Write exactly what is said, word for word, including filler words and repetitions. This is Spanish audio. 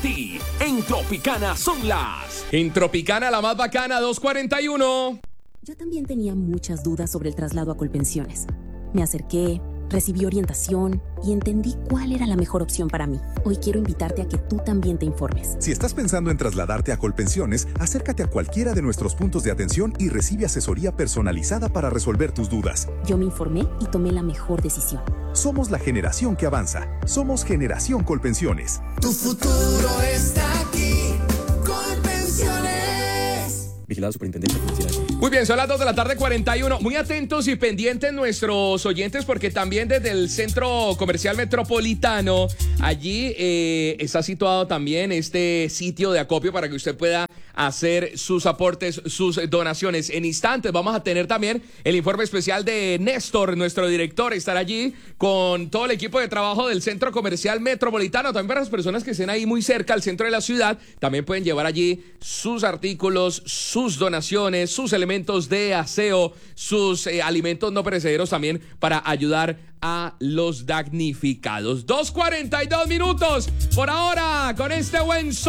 ti, en Tropicana son las... En Tropicana, la más bacana, dos cuarenta y uno. Yo también tenía muchas dudas sobre el traslado a Colpensiones. Me acerqué, recibí orientación y entendí cuál era la mejor opción para mí. Hoy quiero invitarte a que tú también te informes. Si estás pensando en trasladarte a Colpensiones, acércate a cualquiera de nuestros puntos de atención y recibe asesoría personalizada para resolver tus dudas. Yo me informé y tomé la mejor decisión. Somos la generación que avanza. Somos Generación Colpensiones. Tu futuro está aquí. Colpensiones. Vigilado Superintendencia Financiera. Muy bien, son las dos de la tarde, cuarenta y uno. Muy atentos y pendientes nuestros oyentes, porque también desde el Centro Comercial Metropolitano, allí eh, está situado también este sitio de acopio para que usted pueda hacer sus aportes, sus donaciones. En instantes vamos a tener también el informe especial de Néstor, nuestro director, estará allí con todo el equipo de trabajo del Centro Comercial Metropolitano. También para las personas que estén ahí muy cerca al centro de la ciudad, también pueden llevar allí sus artículos, sus donaciones, sus elementos de aseo, sus eh, alimentos no perecederos también para ayudar a los damnificados. dos cuarenta y dos minutos por ahora con este buen sol.